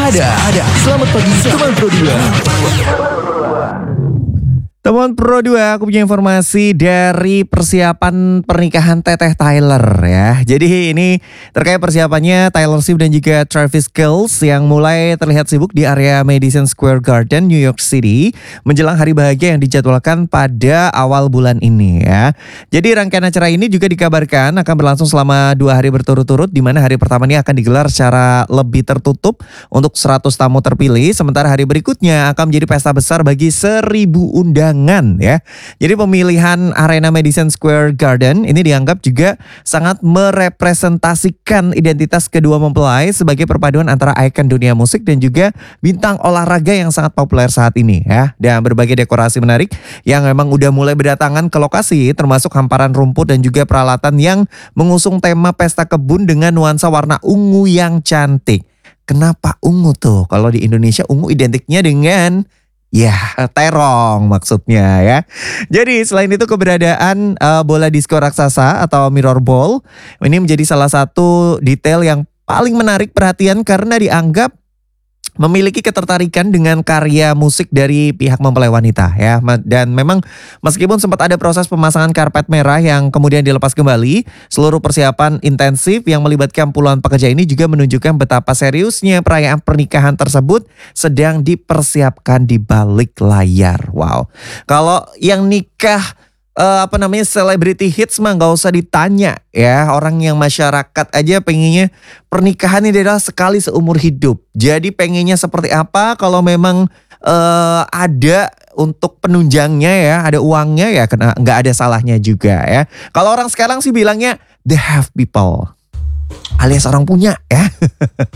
ada. Selamat pagi teman Pro 2. Teman Pro 2, aku punya informasi dari persiapan pernikahan Teteh Tyler ya. Jadi ini terkait persiapannya Taylor Swift dan juga Travis Kelce yang mulai terlihat sibuk di area Madison Square Garden, New York City menjelang hari bahagia yang dijadwalkan pada awal bulan ini ya. Jadi rangkaian acara ini juga dikabarkan akan berlangsung selama 2 hari berturut-turut, di mana hari pertama ini akan digelar secara lebih tertutup untuk 100 tamu terpilih, sementara hari berikutnya akan menjadi pesta besar bagi 1.000 undangan ya. Jadi pemilihan arena Madison Square Garden ini dianggap juga sangat merepresentasikan identitas kedua mempelai sebagai perpaduan antara ikon dunia musik dan juga bintang olahraga yang sangat populer saat ini ya. Dan berbagai dekorasi menarik yang memang udah mulai berdatangan ke lokasi, termasuk hamparan rumput dan juga peralatan yang mengusung tema pesta kebun dengan nuansa warna ungu yang cantik. Kenapa ungu tuh? Kalau di Indonesia ungu identiknya dengan terong maksudnya ya. Jadi selain itu keberadaan bola disco raksasa atau mirror ball ini menjadi salah satu detail yang paling menarik perhatian karena dianggap memiliki ketertarikan dengan karya musik dari pihak mempelai wanita ya. Dan memang meskipun sempat ada proses pemasangan karpet merah yang kemudian dilepas kembali, seluruh persiapan intensif yang melibatkan puluhan pekerja ini juga menunjukkan betapa seriusnya perayaan pernikahan tersebut sedang dipersiapkan di balik layar. Wow. Kalau yang nikah celebrity hits mah gak usah ditanya ya. Orang yang masyarakat aja pengennya pernikahan ini adalah sekali seumur hidup. Jadi pengennya seperti apa kalau memang ada untuk penunjangnya ya, ada uangnya ya, gak ada salahnya juga ya. Kalau orang sekarang sih bilangnya the have people alias orang punya ya.